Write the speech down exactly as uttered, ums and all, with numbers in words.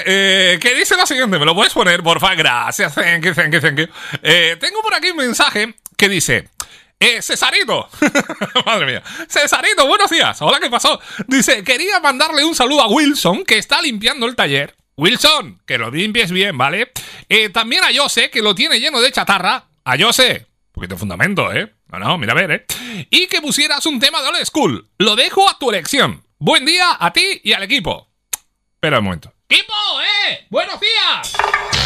eh, que dice lo siguiente. ¿Me lo puedes poner, porfa? Gracias, thank you, thank you, thank you. Eh, tengo por aquí un mensaje que dice... Eh, Cesarito, madre mía, Cesarito, buenos días, hola, ¿qué pasó? Dice, quería mandarle un saludo a Wilson, que está limpiando el taller. Wilson, que lo limpies bien, ¿vale? Eh, también a Jose, que lo tiene lleno de chatarra. A Jose, un poquito de fundamento, ¿eh? No, no, mira a ver, ¿eh? Y que pusieras un tema de old school. Lo dejo a tu elección. Buen día a ti y al equipo. Espera un momento. ¡Equipo, eh! ¡Buenos días!